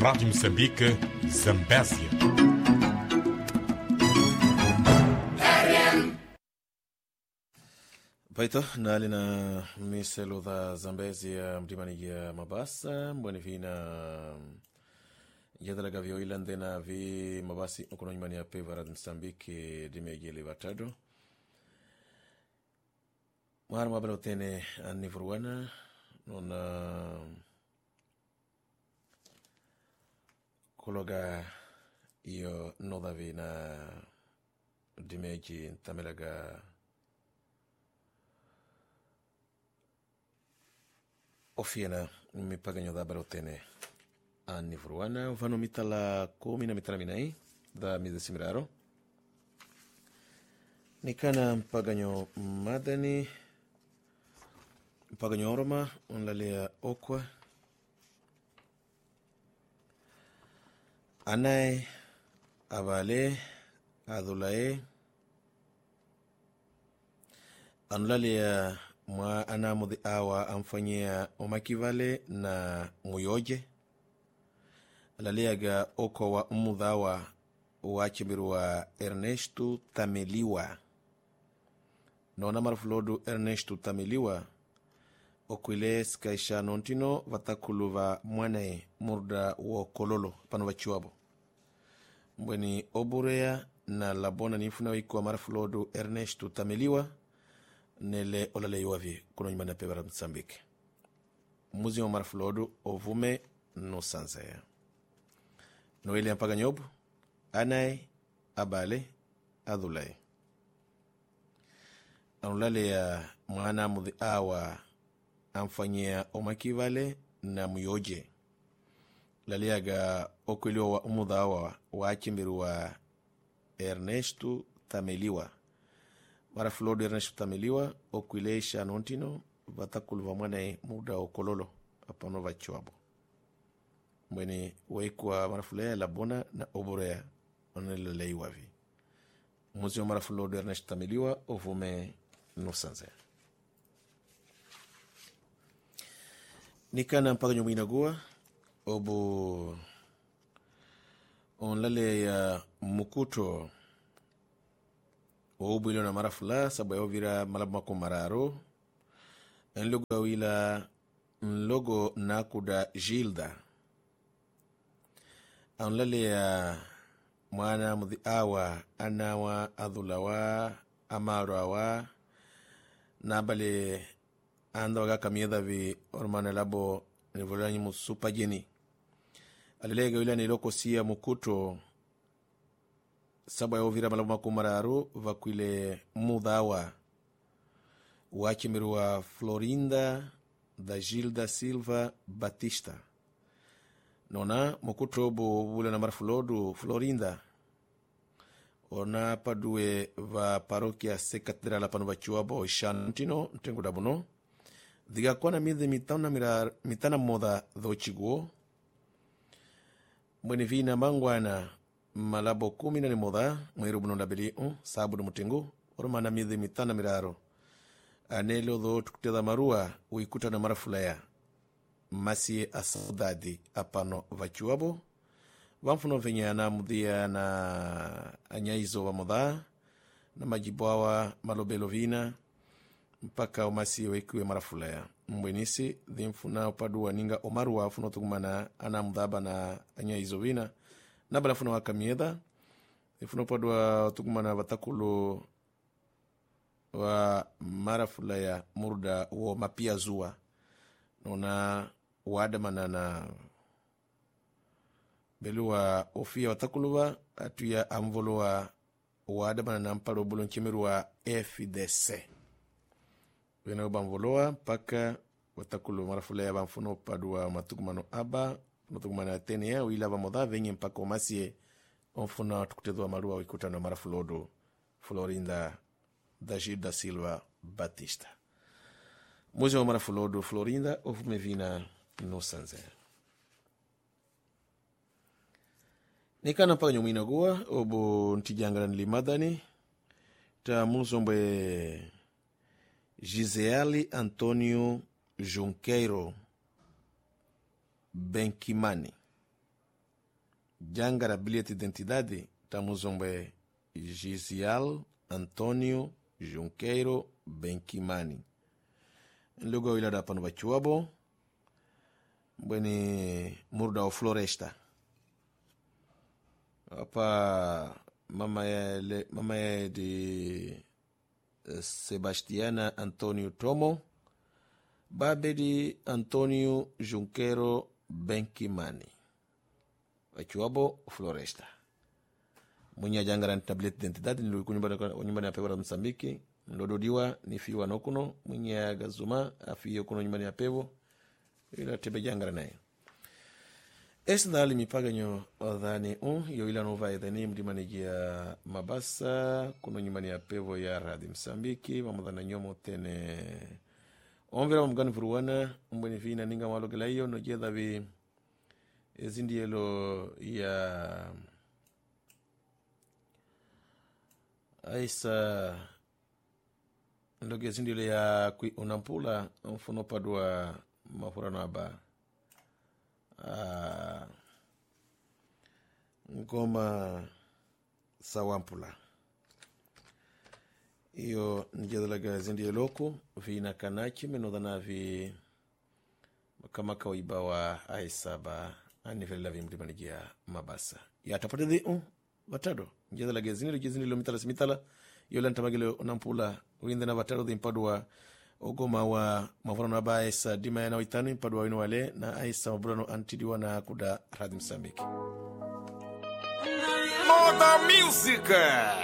Rádio Moçambique, Zambésia. Paito nali na miselo da Zambésia mdimani ya mabasa mbweni vina yadalaga vyo ilandena vi mabasi ukono nyumani ya peva Rádio Moçambique dimegele batado mwara mabala utene anivuruana nona kologa iyo nodavi na dimeji tamelaga ofiena mipaganyo da barotene anivuruana vano mitala 10 da mizesimraro nikana mpaganyo madani mpaganyo oroma unlalea okwa anae abale adulae anlalea mwa anamudhi awa amfanyia omakivale na muyoje alaliaga oko wa umudhawa wachibiru wa Ernesto Tameliwa nona marfulodu Ernesto Tameliwa okwile skaisha nontino vatakulu va mwane murda wo kololo pano vachuabo mbweni oburea na labona nifuna wiko wa marfulodu Ernesto Tameliwa nele olaleiwavi kuno nyumana pevara Moçambique muzi wa marfulodu ovume no sanzaya noele ampaga nyobu anae abale adulai anulale ya mwana mudhi awa amfanyia omakivale na muyoje laliaga okwiliwa wa umudha awa wachimbiru wa Ernesto Tameliwa mara flodo Ernesto Tameliwa okwilesha nontino vatakulu va mwana muda okololo apano vachuabo mbweni waikwa mara fulea labona na oborea oneleleiwavi muzio mara flodo Ernesto Tameliwa ovume nusanze nikana mpaka nyominagua obu onlale ya mukuto obu ilo na mara fula sabu ya ovira malabu mako mararo enlogo awila nlogo nakuda Gilda onlale ya mwana mudhi awa anawa adhulawa amarawa nabale ando waga kamiedha vi ormane labo nivolanyi musupa jeni alilega wila niloko siya mukuto sabu ya ovira malabu makumararu vakwile mudhawa wachimiruwa Florinda da Gilda Silva Batista nona mukuto obu wula na marfulodu Florinda ona padue va parokia se katedrala pano vachuabo shantino ntengu dabuno diga kona midhe mitana moda dhochiguo mbweni vina mangwana malabo 10 ni moda mwiru bunonda bili sabu mutingu oromana midhe mitana miraro anelo dho tukuteza marua uikuta na marafulaya masie asaudadi apano vachuabo vamfuno venya na mudhia na anyaizo wa moda na majibuawa malobelo vina mpaka omasi wekiwe marafulaya mbwenisi dhimfuna upadua ninga omarua funo tukumana ana mudhaba na anyaizo vina na balafuna wakamiedha dhimfuna upadua tukumana vatakulu wa marafulaya murda wo mapia zua nona wadamana na beluwa ofia watakuluwa atuya amvoluwa wadamana na mpalo bulonchimeruwa FDC wena ubamvoluwa paka watakulu marafulaya bamfuno padua matukumano aba matukumano atene ya wila bamodha venye mpaka omasie onfuna tukutezwa marua wikutano marafulodo Florinda da Gilda Silva Batista muzi wa marafulodo Florinda ovume vina no sanze nikana mpaka nyominagua obu ntijangala nilimadani ta muzombwe Gisele Antonio Junqueiro Benkimani jangara bilhete de identidade tamuzombe Gisial Antônio Junqueiro Benkimani nlugo wilada pano bachuabo mbweni murda o Floresta apa mama ya de Sebastiana Antônio Tomo babe de Antônio Junqueiro Benkimani bachuabo Floresta munya jangara tablet identidade ni kunyumbani apewara Msambiki ndododiwa ni fiwa nokuno munya gazuma afiyo kuno nyumbani apewo ila tebe jangara naye esi dali mipaganyo odhani yo ila nova edhani mdimanigia mabasa kuno nyumbani apewo ya radi Msambiki mamudhana nyomo tene omvera mgani furuwana mbweni fina ninga walogela iyo no jedha vi ezindielo ya aisa ndoge ezindielo ya unampula mfuno padua mafurano aba ngoma sawampula iyo njedhalaga zindieloko vina kanachi menodhana vi kama kawaiba wa aisaba anifela vimdimanigia mabasa yatapatedhi watado njedhalaga zindielo mitala yola ntamagile unampula winde na watado dhimpadua ogoma wa mafurano aba aisa dima ya na waitani mpadua winu wale na aisa maburano antidiwa na kuda Radi Msambiki Moda Music